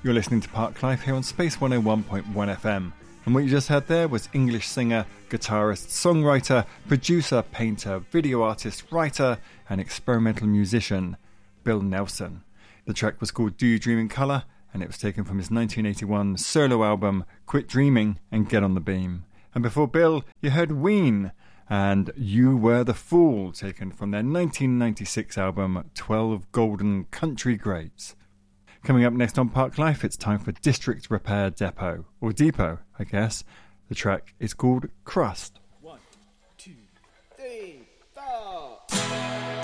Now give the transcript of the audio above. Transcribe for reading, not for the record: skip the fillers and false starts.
You're listening to Park Life here on Space 101.1 FM. And what you just heard there was English singer, guitarist, songwriter, producer, painter, video artist, writer, and experimental musician, Bill Nelson. The track was called Do You Dream in Colour, and it was taken from his 1981 solo album, Quit Dreaming and Get on the Beam. And before Bill, you heard Ween and You Were the Fool, taken from their 1996 album, 12 Golden Country Greats. Coming up next on Park Life, it's time for District Repair Depot, or Depot, I guess. The track is called Crust.